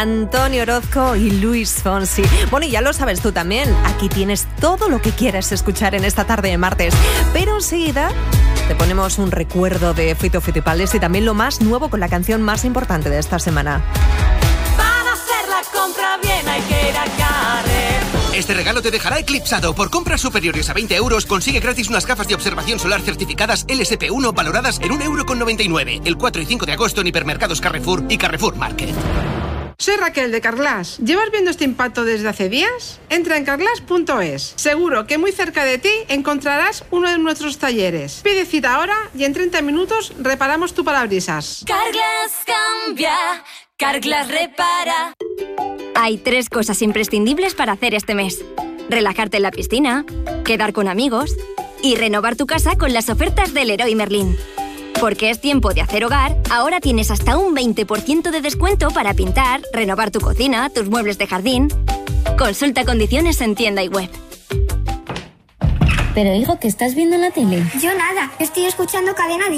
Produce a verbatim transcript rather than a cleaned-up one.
Antonio Orozco y Luis Fonsi. Bueno, y ya lo sabes tú también, aquí tienes todo lo que quieras escuchar en esta tarde de martes. Pero enseguida te ponemos un recuerdo de Fito Fitipaldis y también lo más nuevo con la canción más importante de esta semana. Para hacer la compra bien hay que ir a Carrer. Este regalo te dejará eclipsado. Por compras superiores a veinte euros, consigue gratis unas gafas de observación solar certificadas L S P uno valoradas en un euro con noventa y nueve. El cuatro y cinco de agosto en hipermercados Carrefour y Carrefour Market. Soy Raquel de Carglass. ¿Llevas viendo este impacto desde hace días? Entra en carglass punto es. Seguro que muy cerca de ti encontrarás uno de nuestros talleres. Pide cita ahora y en treinta minutos reparamos tu parabrisas. Carglass cambia, Carglass repara. Hay tres cosas imprescindibles para hacer este mes: relajarte en la piscina, quedar con amigos y renovar tu casa con las ofertas del Leroy Merlin. Porque es tiempo de hacer hogar, ahora tienes hasta un veinte por ciento de descuento para pintar, renovar tu cocina, tus muebles de jardín. Consulta condiciones en tienda y web. Pero hijo, ¿qué estás viendo en la tele? Yo nada, estoy escuchando Cadena